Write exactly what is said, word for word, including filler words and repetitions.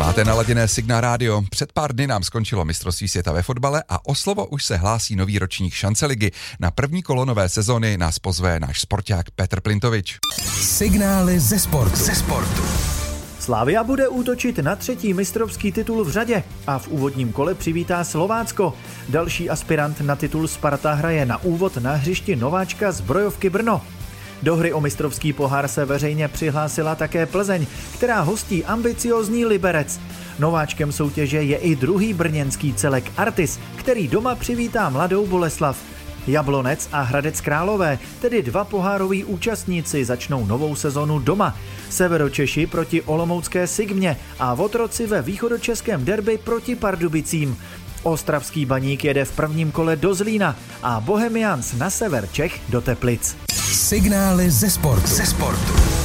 Máte naladěné Signál rádio. Před pár dny nám skončilo mistrovství světa ve fotbale a o slovo už se hlásí nový ročník Šanceligy. Na první kolo nové sezony nás pozve náš sporták Petr Plintovič. Signály ze sportu. Ze sportu. Slavia bude útočit na třetí mistrovský titul v řadě a v úvodním kole přivítá Slovácko. Další aspirant na titul Sparta hraje na úvod na hřišti nováčka Zbrojovky Brno. Do hry o mistrovský pohár se veřejně přihlásila také Plzeň, která hostí ambiciózní Liberec. Nováčkem soutěže je i druhý brněnský celek Artis, který doma přivítá Mladou Boleslav. Jablonec a Hradec Králové, tedy dva pohároví účastníci, začnou novou sezonu doma. Severočeši proti olomoucké Sigmě a Votroci ve východočeském derby proti Pardubicím. Ostravský Baník jede v prvním kole do Zlína a Bohemians na sever Čech do Teplic. Signály ze sportu. Ze sportu.